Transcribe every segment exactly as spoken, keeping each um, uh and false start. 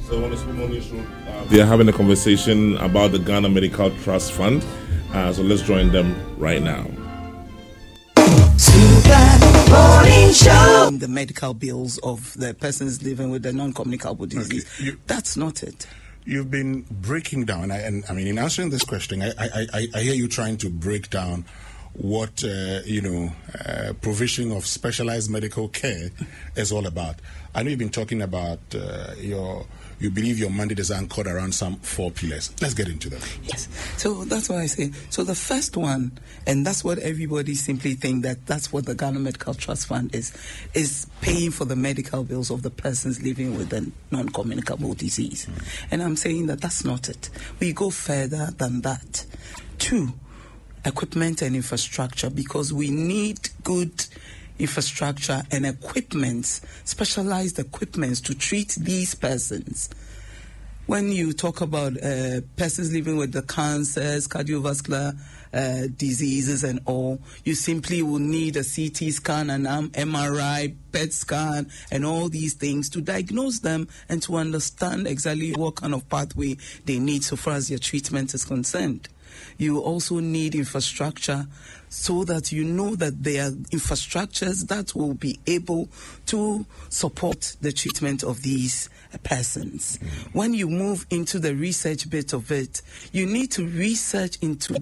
So on the Super Morning Show, uh, they are having a conversation about the Ghana Medical Trust Fund. Uh, so let's join them right now. Super Morning Show. The medical bills of the persons living with the non-communicable disease. Okay. You, That's not it. You've been breaking down, and I mean, in answering this question, I, I, I, I hear you trying to break down what uh, you know uh, provision of specialized medical care is all about. I know you've been talking about uh, your you believe your mandate is anchored around some four pillars. Let's get into them. Yes. So that's what I say. So the first one, and that's what everybody simply think that that's what the Ghana Medical Trust Fund is, is paying for the medical bills of the persons living with a non-communicable disease. Mm. And I'm saying that that's not it. We go further than that. Two, equipment and infrastructure, because we need good infrastructure and equipment, specialized equipment to treat these persons. When you talk about uh, persons living with the cancers, cardiovascular uh, diseases and all, you simply will need a C T scan, an M R I, P E T scan, and all these things to diagnose them and to understand exactly what kind of pathway they need so far as their treatment is concerned. You also need infrastructure so that you know that there are infrastructures that will be able to support the treatment of these persons. Mm. When you move into the research bit of it, you need to research into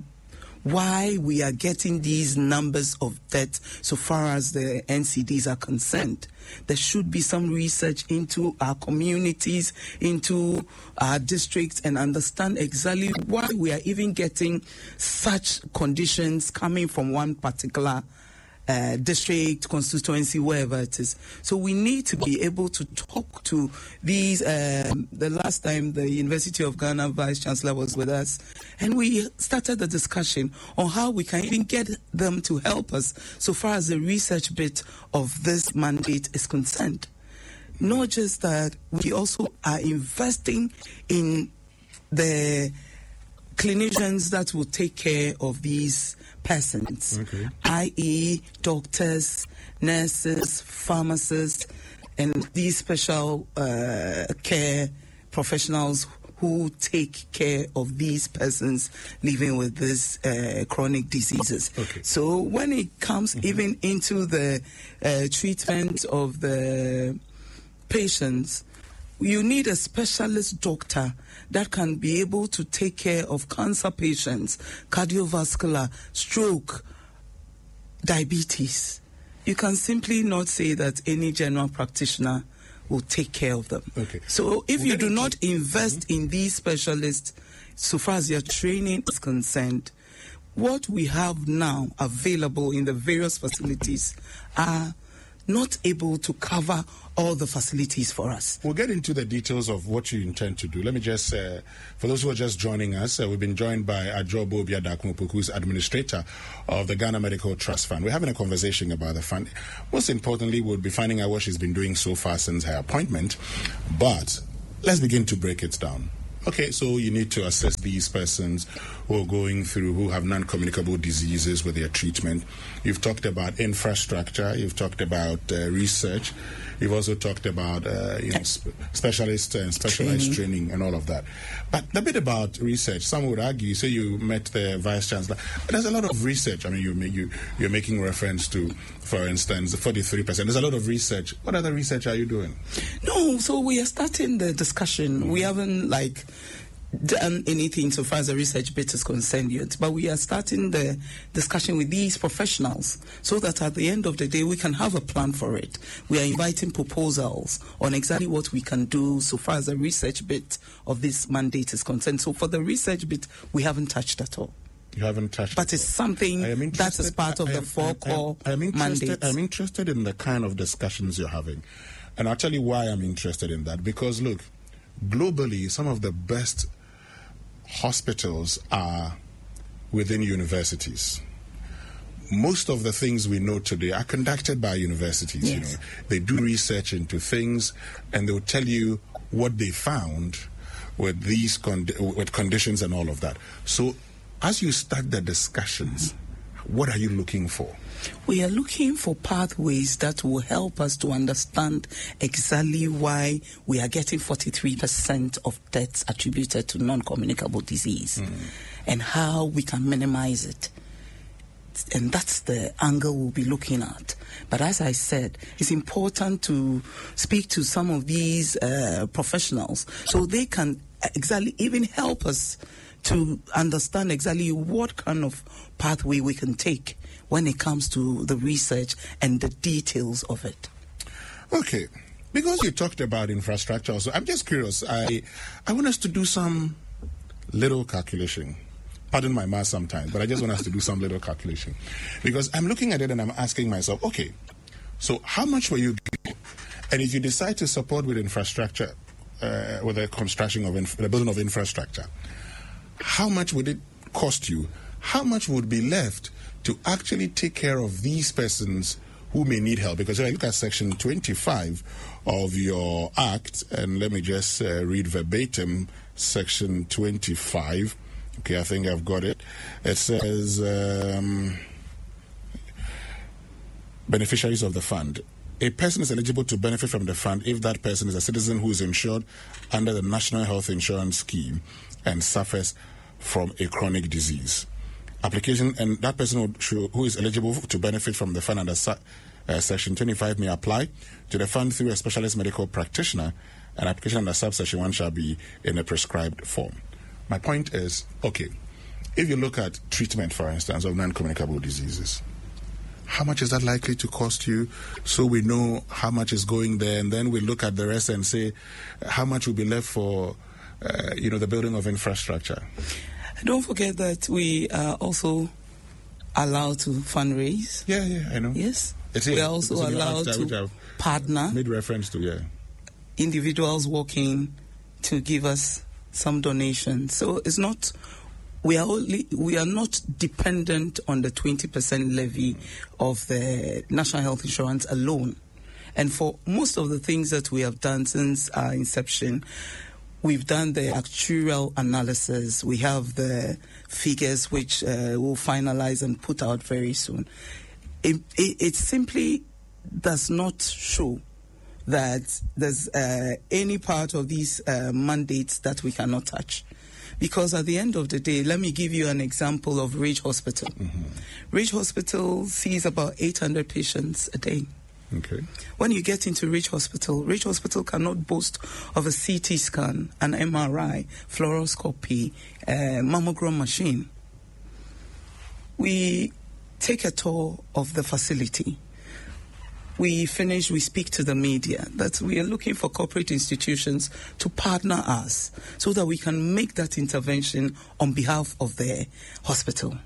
why we are getting these numbers of deaths so far as the N C Ds are concerned. There should be some research into our communities, into our districts, and understand exactly why we are even getting such conditions coming from one particular Uh, district, constituency, wherever it is. So we need to be able to talk to these. Um, the last time the University of Ghana Vice Chancellor was with us, and we started the discussion on how we can even get them to help us so far as the research bit of this mandate is concerned. Not just that, we also are investing in the clinicians that will take care of these persons, okay. that is doctors, nurses, pharmacists, and these special uh, care professionals who take care of these persons living with these uh, chronic diseases. Okay. So when it comes mm-hmm. even into the uh, treatment of the patients, you need a specialist doctor that can be able to take care of cancer patients, cardiovascular, stroke, diabetes. You can simply not say that any general practitioner will take care of them. Okay. So if we'll you do not invest mm-hmm. in these specialists, so far as your training is concerned, what we have now available in the various facilities are not able to cover all the facilities for us. We'll get into the details of what you intend to do. Let me just, uh, for those who are just joining us, uh, we've been joined by Adjobo Biadakumopoku, who's administrator of the Ghana Medical Trust Fund. We're having a conversation about the fund. Most importantly, we'll be finding out what she's been doing so far since her appointment. But let's begin to break it down. Okay, so you need to assess these persons who are going through, who have non-communicable diseases with their treatment. You've talked about infrastructure. You've talked about uh, research. You've also talked about uh, you know, sp- specialist and specialized training. training and all of that. But the bit about research, some would argue, say you met the Vice Chancellor, but there's a lot of research. I mean, you, you, you're making reference to, for instance, forty-three percent. There's a lot of research. What other research are you doing? No, so we are starting the discussion. Mm-hmm. We haven't, like, done anything so far as the research bit is concerned yet, but we are starting the discussion with these professionals so that at the end of the day we can have a plan for it. We are inviting proposals on exactly what we can do so far as the research bit of this mandate is concerned. So for the research bit, we haven't touched at all. You haven't touched But it's something that is part of I, the four I, I, core I, I'm interested, mandates. I'm interested in the kind of discussions you're having. And I'll tell you why I'm interested in that. Because, look, globally, some of the best hospitals are within universities. Most of the things we know today are conducted by universities. Yes. You know, they do research into things, and they'll tell you what they found with these con- with conditions and all of that. So, as you start the discussions, what are you looking for? We are looking for pathways that will help us to understand exactly why we are getting forty-three percent of deaths attributed to non-communicable disease mm. and how we can minimize it. And that's the angle we'll be looking at. But as I said, it's important to speak to some of these uh, professionals so they can exactly even help us to understand exactly what kind of pathway we can take when it comes to the research and the details of it. Okay. Because you talked about infrastructure also, I'm just curious. I, I want us to do some little calculation. Pardon my math sometimes, but I just want us to do some little calculation. Because I'm looking at it and I'm asking myself, okay, so how much will you give? And if you decide to support with infrastructure, uh, with the construction of inf- the building of infrastructure, how much would it cost you? How much would be left to actually take care of these persons who may need help? Because if I look at section twenty-five of your act, and let me just uh, read verbatim section twenty-five. Okay, I think I've got it. It says, um, beneficiaries of the fund. A person is eligible to benefit from the fund if that person is a citizen who is insured under the National Health Insurance Scheme and suffers from a chronic disease. Application, and that person who, who is eligible to benefit from the fund under uh, section twenty-five may apply to the fund through a specialist medical practitioner, and application under subsection one shall be in a prescribed form. My point is, okay, if you look at treatment, for instance, of non-communicable diseases, how much is that likely to cost you? So we know how much is going there, and then we look at the rest and say, how much will be left for, uh, you know, the building of infrastructure? Don't forget that we are also allowed to fundraise. Yeah, yeah, I know. Yes. It's we are also allowed to partner. Made reference to, yeah. Individuals working to give us some donations. So it's not, we are only, we are not dependent on the twenty percent levy of the National Health Insurance alone. And for most of the things that we have done since our inception, we've done the actuarial analysis. We have the figures which uh, we'll finalize and put out very soon. It, it, it simply does not show that there's uh, any part of these uh, mandates that we cannot touch. Because at the end of the day, let me give you an example of Ridge Hospital. Mm-hmm. Ridge Hospital sees about eight hundred patients a day. Okay. When you get into Ridge Hospital, Ridge Hospital cannot boast of a C T scan, an M R I, fluoroscopy, uh, mammogram machine. We take a tour of the facility. We finish, we speak to the media that we are looking for corporate institutions to partner us so that we can make that intervention on behalf of the hospital.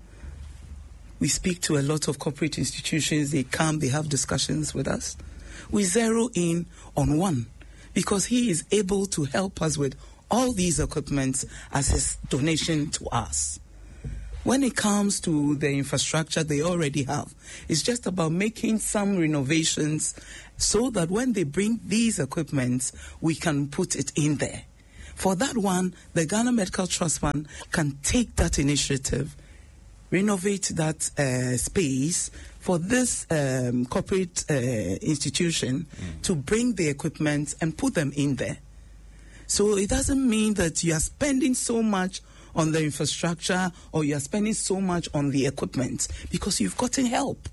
We speak to a lot of corporate institutions. They come, they have discussions with us. We zero in on one because he is able to help us with all these equipment as his donation to us. When it comes to the infrastructure they already have, it's just about making some renovations so that when they bring these equipments, we can put it in there. For that one, the Ghana Medical Trust Fund can take that initiative, renovate that uh, space for this um, corporate uh, institution mm. to bring the equipment and put them in there. So it doesn't mean that you are spending so much on the infrastructure or you are spending so much on the equipment because you've gotten help.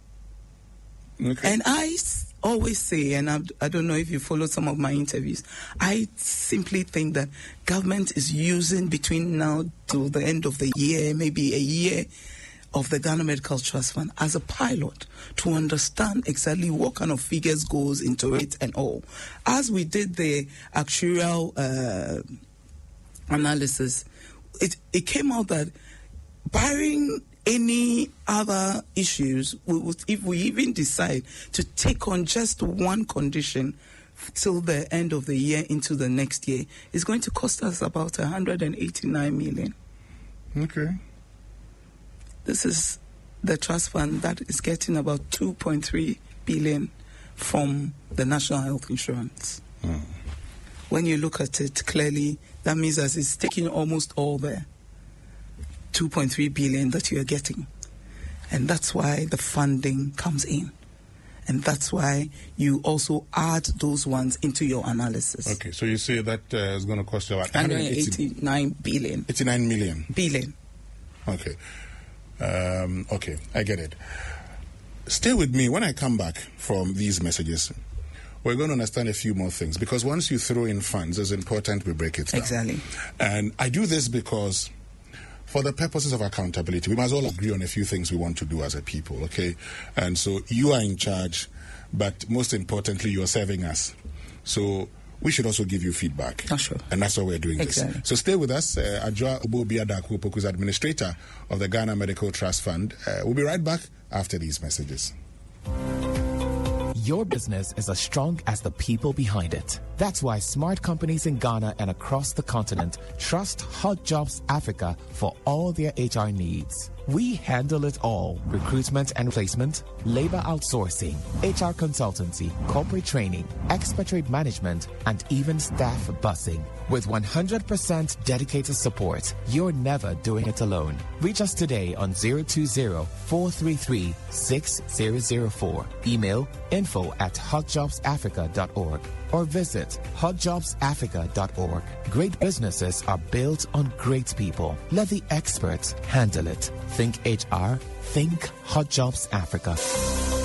Okay. And I s- always say, and I, I don't know if you follow some of my interviews, I simply think that government is using between now to the end of the year, maybe a year, of the Ghana Medical Trust Fund as a pilot to understand exactly what kind of figures goes into it and all. As we did the actuarial uh, analysis, It, it came out that barring any other issues, we would, if we even decide to take on just one condition till the end of the year into the next year, it's going to cost us about one hundred eighty-nine million. Okay. This is the trust fund that is getting about two point three billion from the National Health Insurance. Mm. When you look at it clearly, that means that it's taking almost all the two point three billion that you are getting. And that's why the funding comes in. And that's why you also add those ones into your analysis. Okay, so you say that uh, is going to cost you about one hundred eighty-nine billion. eighty-nine million. Billion. Okay. Um, okay, I get it. Stay with me. When I come back from these messages, we're going to understand a few more things. Because once you throw in funds, it's important we break it down. Exactly. And I do this because for the purposes of accountability, we must all agree on a few things we want to do as a people, okay? And so you are in charge, but most importantly, you are serving us. So we should also give you feedback. Oh, sure. And that's why we're doing exactly. this. So stay with us. Uh, Adwoa Obo-Obiada-Akung-Opoku is administrator of the Ghana Medical Trust Fund. Uh, we'll be right back after these messages. Your business is as strong as the people behind it. That's why smart companies in Ghana and across the continent trust Hot Jobs Africa for all their H R needs. We handle it all: recruitment and placement, labor outsourcing, H R consultancy, corporate training, expatriate management, and even staff busing. With one hundred percent dedicated support, you're never doing it alone. Reach us today on zero two zero, four three three, six zero zero four. Email info at hotjobsafrica dot org or visit hot jobs africa dot org. Great businesses are built on great people. Let the experts handle it. Think H R, think Hot Jobs Africa.